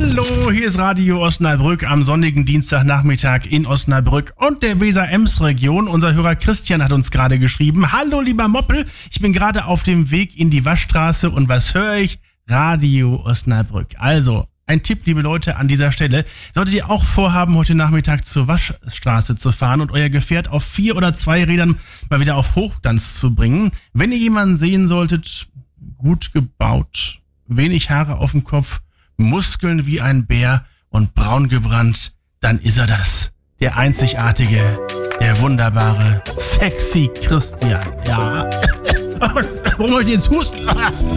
Hallo, hier ist Radio Osnabrück am sonnigen Dienstagnachmittag in Osnabrück und der Weser-Ems-Region. Unser Hörer Christian hat uns gerade geschrieben: Hallo, lieber Moppel, ich bin gerade auf dem Weg in die Waschstraße und was höre ich? Radio Osnabrück. Also, ein Tipp, liebe Leute, an dieser Stelle. Solltet ihr auch vorhaben, heute Nachmittag zur Waschstraße zu fahren und euer Gefährt auf 4 oder 2 Rädern mal wieder auf Hochglanz zu bringen, wenn ihr jemanden sehen solltet, gut gebaut, wenig Haare auf dem Kopf, Muskeln wie ein Bär und braun gebrannt, dann ist er das. Der einzigartige, der wunderbare, sexy Christian. Ja. Warum wollt ihr jetzt husten?